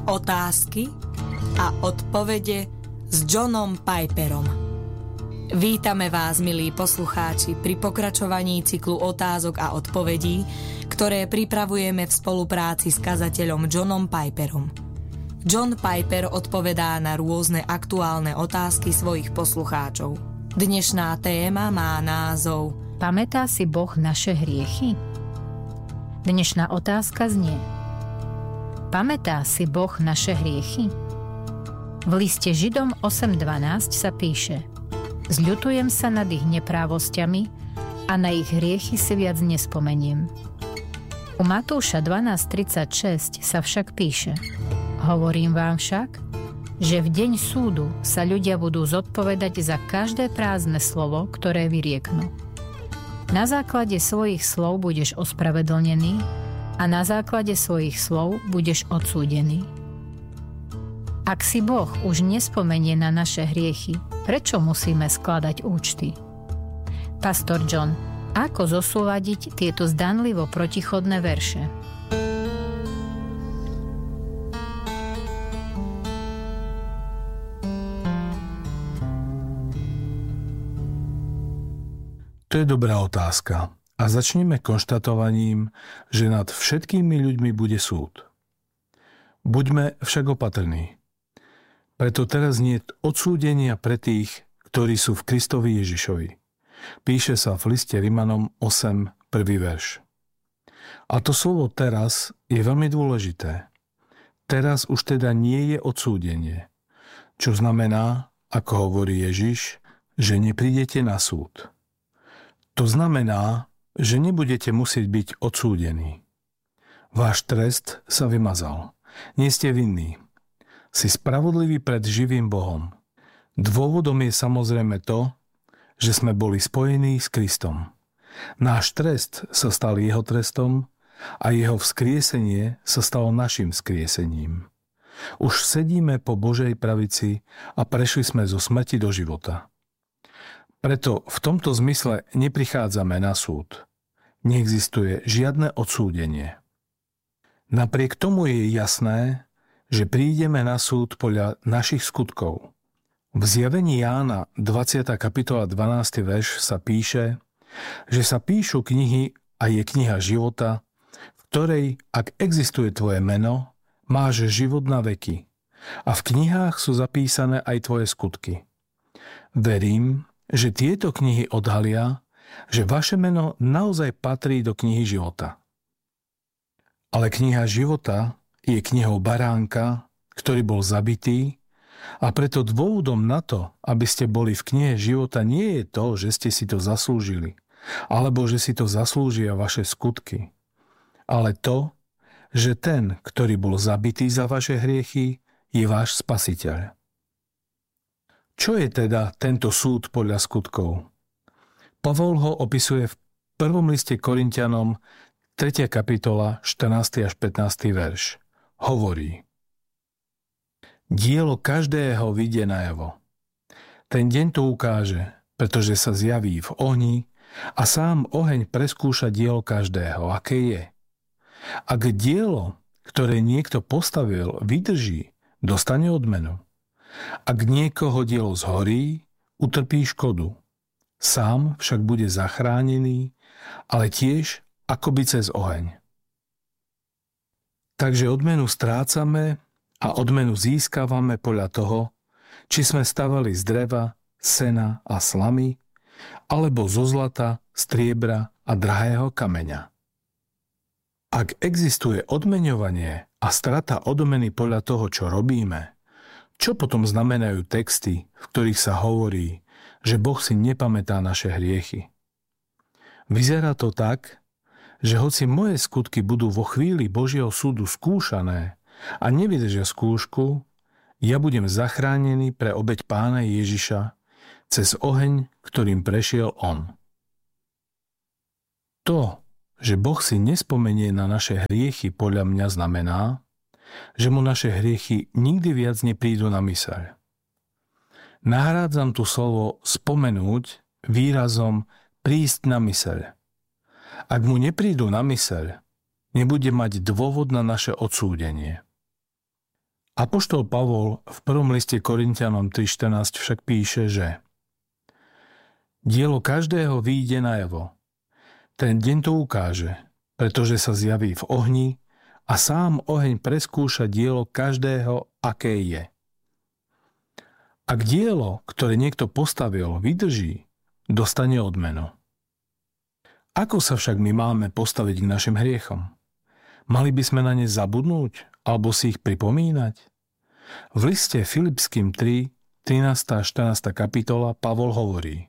Otázky a odpovede s Johnom Piperom. Vítame vás, milí poslucháči, pri pokračovaní cyklu otázok a odpovedí, ktoré pripravujeme v spolupráci s kazateľom Johnom Piperom. John Piper odpovedá na rôzne aktuálne otázky svojich poslucháčov. Dnešná téma má názov Pamätá si Boh naše hriechy? Dnešná otázka znie: Pamätá si Boh naše hriechy? V liste Židom 8.12 sa píše: Zľutujem sa nad ich neprávosťami a na ich hriechy si viac nespomeniem. U Matúša 12.36 sa však píše: Hovorím vám však, že v deň súdu sa ľudia budú zodpovedať za každé prázdne slovo, ktoré vyrieknú. Na základe svojich slov budeš ospravedlnený a na základe svojich slov budeš odsúdený. Ak si Boh už nespomenie na naše hriechy, prečo musíme skladať účty? Pastor John, ako zosúladiť tieto zdanlivo protichodné verše? To je dobrá otázka. A začneme konštatovaním, že nad všetkými ľuďmi bude súd. Buďme však opatrní. Preto teraz nie je odsúdenia pre tých, ktorí sú v Kristovi Ježišovi. Píše sa v liste Rimanom 8, 1. verš. A to slovo teraz je veľmi dôležité. Teraz už teda nie je odsúdenie. Čo znamená, ako hovorí Ježiš, že neprídete na súd. To znamená, že nebudete musieť byť odsúdení. Váš trest sa vymazal. Nie ste vinní. Si spravodlivý pred živým Bohom. Dôvodom je samozrejme to, že sme boli spojení s Kristom. Náš trest sa stal jeho trestom a jeho vzkriesenie sa stalo našim vzkriesením. Už sedíme po Božej pravici a prešli sme zo smrti do života. Preto v tomto zmysle neprichádzame na súd. Neexistuje žiadne odsúdenie. Napriek tomu je jasné, že prídeme na súd podľa našich skutkov. V Zjavení Jána 20. kapitola 12. verš sa píše, že sa píšu knihy a je kniha života, v ktorej, ak existuje tvoje meno, máš život na veky. A v knihách sú zapísané aj tvoje skutky. Verím, že tieto knihy odhalia, že vaše meno naozaj patrí do knihy života. Ale kniha života je knihou baránka, ktorý bol zabitý, a preto dôvodom na to, aby ste boli v knihe života, nie je to, že ste si to zaslúžili, alebo že si to zaslúžia vaše skutky, ale to, že ten, ktorý bol zabitý za vaše hriechy, je váš spasiteľ. Čo je teda tento súd podľa skutkov? Pavol ho opisuje v 1. liste Korinťanom 3. kapitola 14. až 15. verš. Hovorí: Dielo každého vidie najavo. Ten deň to ukáže, pretože sa zjaví v ohni a sám oheň preskúša dielo každého, aké je. Ak dielo, ktoré niekto postavil, vydrží, dostane odmenu. Ak niekoho dielo zhorí, utrpí škodu. Sám však bude zachránený, ale tiež akoby cez oheň. Takže odmenu strácame a odmenu získavame podľa toho, či sme stavali z dreva, sena a slamy, alebo zo zlata, striebra a drahého kameňa. Ak existuje odmeňovanie a strata odmeny podľa toho, čo robíme, čo potom znamenajú texty, v ktorých sa hovorí, že Boh si nepamätá naše hriechy? Vyzerá to tak, že hoci moje skutky budú vo chvíli Božieho súdu skúšané a nevydržia skúšku, ja budem zachránený pre obeť Pána Ježiša cez oheň, ktorým prešiel on. To, že Boh si nespomenie na naše hriechy, podľa mňa znamená, že mu naše hriechy nikdy viac neprídu na myseľ. Nahrádzam tu slovo spomenúť výrazom prísť na myseľ. Ak mu neprídu na myseľ, nebude mať dôvod na naše odsúdenie. Apoštol Pavol v prvom liste Korinťanom 3.14 však píše, že dielo každého vyjde najavo. Ten deň to ukáže, pretože sa zjaví v ohni a sám oheň preskúša dielo každého, aké je. Ak dielo, ktoré niekto postavil, vydrží, dostane odmenu. Ako sa však my máme postaviť k našim hriechom? Mali by sme na ne zabudnúť alebo si ich pripomínať? V liste Filipským 3, 13. a 14. kapitola Pavol hovorí: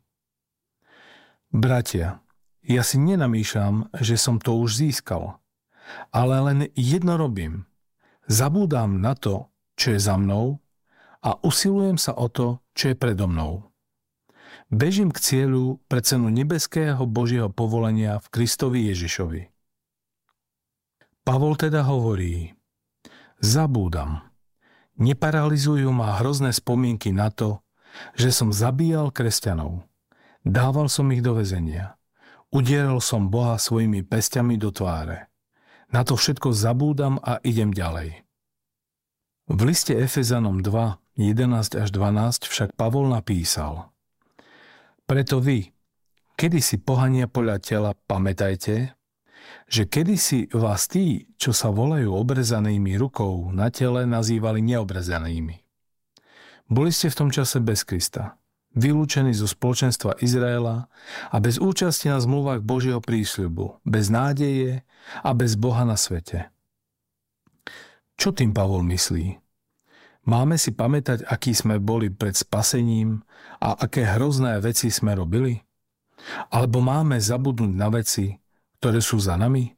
Bratia, ja si nenamýšľam, že som to už získal, ale len jedno robím. Zabúdam na to, čo je za mnou, a usilujem sa o to, čo je predo mnou. Bežím k cieľu pre cenu nebeského Božieho povolenia v Kristovi Ježišovi. Pavol teda hovorí: zabúdam. Neparalizujú ma hrozné spomienky na to, že som zabíjal kresťanov. Dával som ich do väzenia. Udieral som Boha svojimi pesťami do tváre. Na to všetko zabúdam a idem ďalej. V liste Efezanom 2, 11 až 12 však Pavol napísal: Preto vy, kedysi pohania podľa tela, pamätajte, že kedysi vás tí, čo sa volajú obrezanými rukou na tele, nazývali neobrezanými. Boli ste v tom čase bez Krista, vylúčení zo spoločenstva Izraela a bez účasti na zmluvách Božieho prísľubu, bez nádeje a bez Boha na svete. Čo tým Pavol myslí? Máme si pamätať, akí sme boli pred spasením a aké hrozné veci sme robili? Alebo máme zabudnúť na veci, ktoré sú za nami?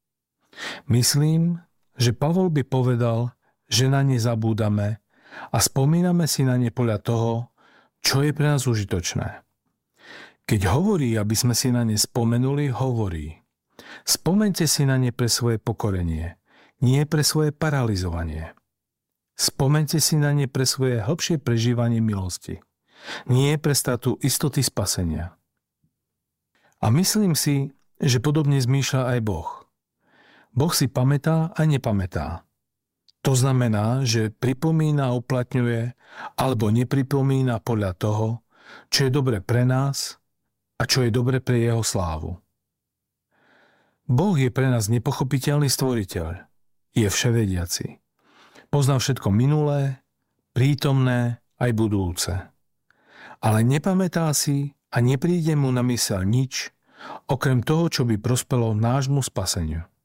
Myslím, že Pavol by povedal, že na ne zabúdame a spomíname si na ne podľa toho, čo je pre nás užitočné. Keď hovorí, aby sme si na ne spomenuli, hovorí: spomeňte si na ne pre svoje pokorenie, nie pre svoje paralizovanie. Spomeňte si na ne pre svoje hlbšie prežívanie milosti, nie pre stratu istoty spasenia. A myslím si, že podobne zmýšľa aj Boh. Boh si pamätá a nepamätá. To znamená, že pripomína a uplatňuje alebo nepripomína podľa toho, čo je dobre pre nás a čo je dobre pre jeho slávu. Boh je pre nás nepochopiteľný stvoriteľ. Je vševediaci. Pozná všetko minulé, prítomné aj budúce. Ale nepamätá si a nepríde mu na myseľ nič, okrem toho, čo by prospelo nášmu spaseniu.